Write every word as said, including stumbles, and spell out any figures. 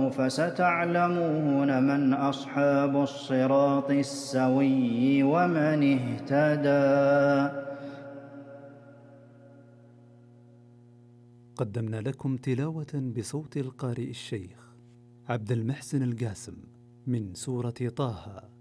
سوف ستعلمون من أصحاب الصراط السوي ومن اهتدى. قدمنا لكم تلاوة بصوت القارئ الشيخ عبد المحسن القاسم من سورة طه.